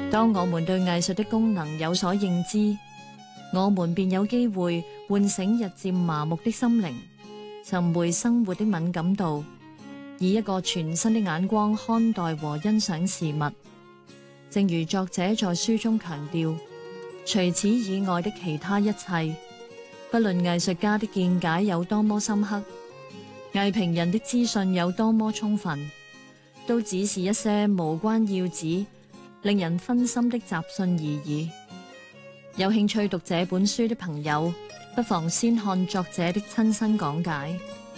當我們對藝術的功能有所認知，我們便有機會喚醒日漸麻木的心靈，尋回生活的敏感度，以一個全新的眼光看待和欣賞事物。正如作者在書中強調，除此以外的其他一切，不論藝術家的見解有多麼深刻，藝評人的資訊有多麼充分，都只是一些無關要旨、令人分心的雜訊而已。有興趣讀這本書的朋友，不妨先看作者的親身講解。